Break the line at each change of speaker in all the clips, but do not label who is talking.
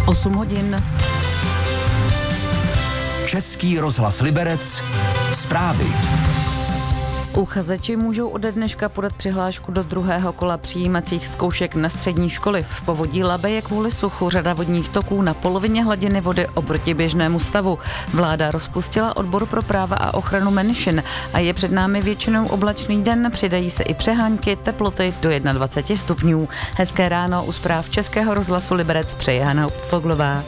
8 hodin.
Český rozhlas Liberec. Zprávy.
Uchazeči můžou ode dneška podat přihlášku do druhého kola přijímacích zkoušek na střední školy. V povodí Labe je kvůli suchu řada vodních toků na polovině hladiny vody oproti běžnému stavu. Vláda rozpustila odbor pro práva a ochranu menšin a je před námi většinou oblačný den, přidají se i přehánky, teploty do 21 stupňů. Hezké ráno u zpráv Českého rozhlasu Liberec přeje Hana Foglová.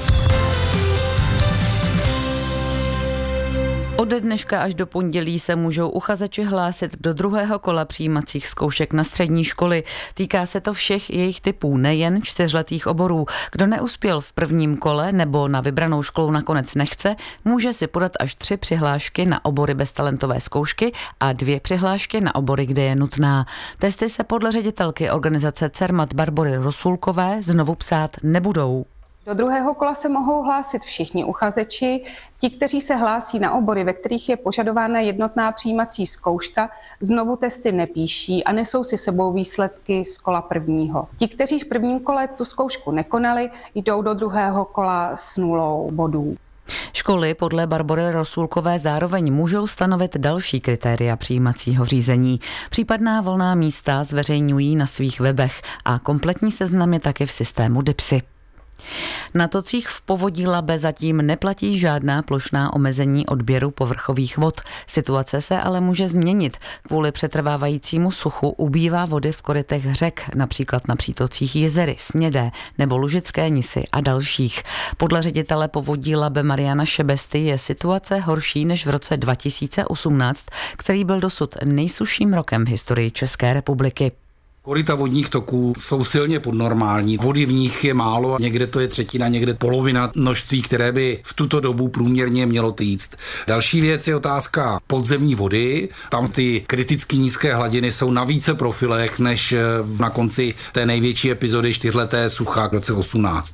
Ode dneška až do pondělí se můžou uchazeči hlásit do druhého kola přijímacích zkoušek na střední školy. Týká se to všech jejich typů, nejen 4letých oborů. Kdo neuspěl v prvním kole nebo na vybranou školu nakonec nechce, může si podat až 3 přihlášky na obory bez talentové zkoušky a 2 přihlášky na obory, kde je nutná. Testy se podle ředitelky organizace CERMAT Barbory Rosulkové znovu psát nebudou.
Do druhého kola se mohou hlásit všichni uchazeči. Ti, kteří se hlásí na obory, ve kterých je požadována jednotná přijímací zkouška, znovu testy nepíší a nesou si sebou výsledky z kola prvního. Ti, kteří v prvním kole tu zkoušku nekonali, jdou do druhého kola s 0 bodů.
Školy podle Barbory Rosulkové zároveň můžou stanovit další kritéria přijímacího řízení. Případná volná místa zveřejňují na svých webech a kompletní seznam je taky v systému DIPSy. Na tocích v povodí Labe zatím neplatí žádná plošná omezení odběru povrchových vod. Situace se ale může změnit. Kvůli přetrvávajícímu suchu ubývá vody v korytech řek, například na přítocích Jezery, Smědé nebo Lužické Nisy a dalších. Podle ředitele povodí Labe Mariana Šebesty je situace horší než v roce 2018, který byl dosud nejsušším rokem v historii České republiky.
Koryta vodních toků jsou silně podnormální, vody v nich je málo, někde to je třetina, někde polovina množství, které by v tuto dobu průměrně mělo týct. Další věc je otázka podzemní vody, tam ty kriticky nízké hladiny jsou na více profilech než na konci té největší epizody 4leté sucha v roce 18.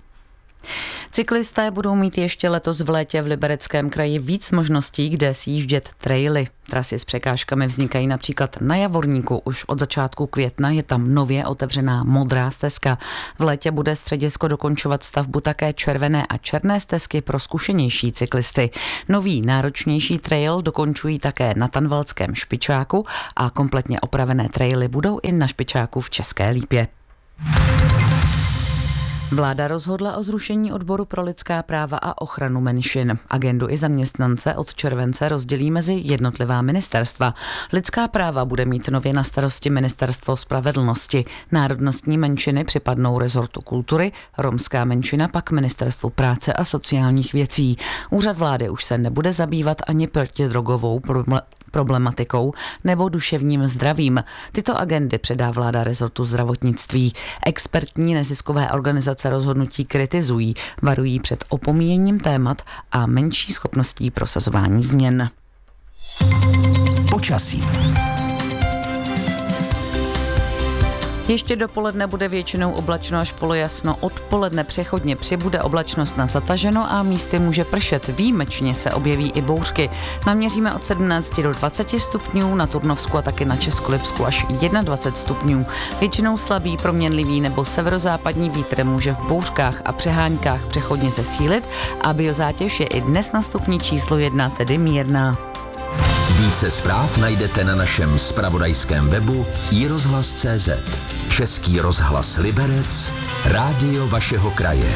Cyklisté budou mít ještě letos v létě v Libereckém kraji víc možností, kde sjíždět traily. Trasy s překážkami vznikají například na Javorníku. Už od začátku května je tam nově otevřená modrá stezka. V létě bude středisko dokončovat stavbu také červené a černé stezky pro zkušenější cyklisty. Nový náročnější trail dokončují také na Tanvaldském Špičáku a kompletně opravené traily budou i na Špičáku v České Lípě. Vláda rozhodla o zrušení odboru pro lidská práva a ochranu menšin. Agendu i zaměstnance od července rozdělí mezi jednotlivá ministerstva. Lidská práva bude mít nově na starosti Ministerstvo spravedlnosti. Národnostní menšiny připadnou rezortu kultury, romská menšina pak Ministerstvu práce a sociálních věcí. Úřad vlády už se nebude zabývat ani protidrogovou problematikou nebo duševním zdravím. Tyto agendy předá vláda rezortu zdravotnictví. Expertní neziskové organizace rozhodnutí kritizují, varují před opomíjením témat a menší schopností prosazování změn.
Počasí.
Ještě dopoledne bude většinou oblačno až polojasno, odpoledne přechodně přibude oblačnost na zataženo a místy může pršet. Výjimečně se objeví i bouřky. Naměříme od 17 do 20 stupňů, na Turnovsku a taky na Českolipsku až 21 stupňů. Většinou slabý, proměnlivý nebo severozápadní vítr může v bouřkách a přeháňkách přechodně zesílit a biozátěž je i dnes na stupni číslo 1, tedy mírná.
Více zpráv najdete na našem zpravodajském webu iRozhlas.cz. Český rozhlas Liberec, rádio vašeho kraje.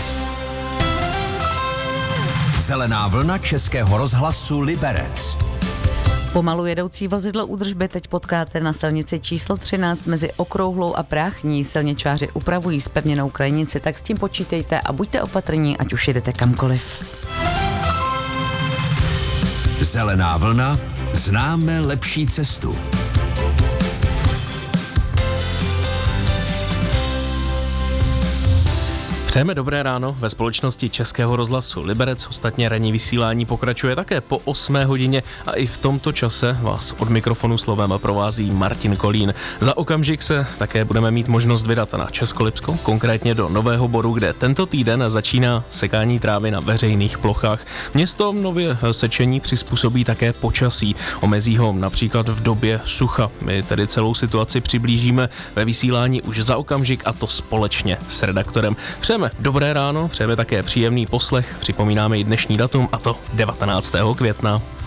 Zelená vlna Českého rozhlasu Liberec.
Pomalu jedoucí vozidlo údržby teď potkáte na silnici číslo 13 mezi Okrouhlou a Práchní. Silničáři upravují zpevněnou krajnici, tak s tím počítejte a buďte opatrní, ať už jedete kamkoliv.
Zelená vlna, známe lepší cestu.
Přejeme dobré ráno ve společnosti Českého rozhlasu Liberec. Ostatně ranní vysílání pokračuje také po 8 hodině a i v tomto čase vás od mikrofonu slovem provází Martin Kolín. Za okamžik se také budeme mít možnost vydat na Českolipsko, konkrétně do Nového Boru, kde tento týden začíná sekání trávy na veřejných plochách. Město nově sečení přizpůsobí také počasí. Omezí ho například v době sucha. My tedy celou situaci přiblížíme ve vysílání už za okamžik a to společně s redaktorem. Přejeme přejeme dobré ráno, přejeme také příjemný poslech, připomínáme i dnešní datum, a to 19. května.